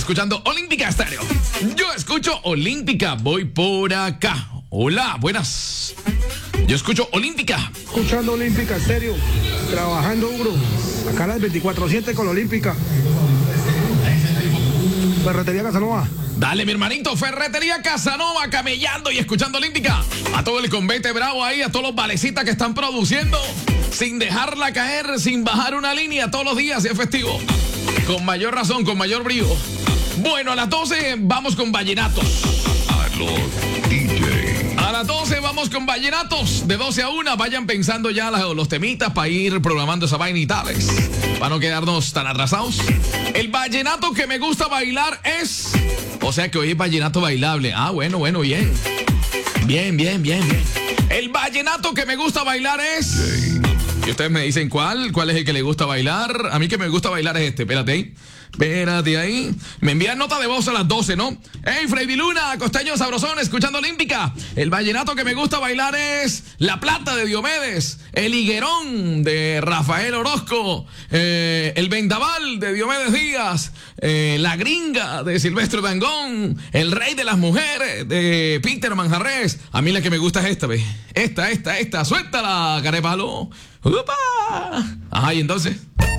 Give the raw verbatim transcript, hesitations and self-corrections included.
escuchando Olímpica Estéreo. Yo escucho Olímpica, voy por acá. Hola, buenas. Yo escucho Olímpica. Escuchando Olímpica Estéreo, trabajando duro. Acá las veinticuatro siete con Olímpica. Ferretería Casanova. Dale, mi hermanito, Ferretería Casanova, camellando y escuchando Olímpica. A todo el convete bravo ahí, a todos los valecitas que están produciendo, sin dejarla caer, sin bajar una línea todos los días y es festivo. Con mayor razón, con mayor brío. Bueno, a las doce vamos con vallenatos. A los D J. A las doce vamos con vallenatos. De doce a una vayan pensando ya los, los temitas para ir programando esa vaina y tales. Para no quedarnos tan atrasados. El vallenato que me gusta bailar es... O sea que hoy es vallenato bailable. Ah, bueno, bueno, bien. Bien, bien, bien, bien. El vallenato que me gusta bailar es... Y ustedes me dicen cuál, cuál es el que le gusta bailar. A mí que me gusta bailar es este. Espérate ahí. Espérate ahí. Me envían nota de voz a las doce, ¿no? Hey, Freddy Luna, costeño sabrosón, escuchando Olímpica. El vallenato que me gusta bailar es La Plata de Diomedes, El Higuerón de Rafael Orozco, eh, El Vendaval de Diomedes Díaz, eh, La Gringa de Silvestre Dangond, El Rey de las Mujeres de Peter Manjarres. A mí la que me gusta es esta, ve. Esta, esta, esta. Suéltala, carepalo. ¡Upa! Ajá, y entonces...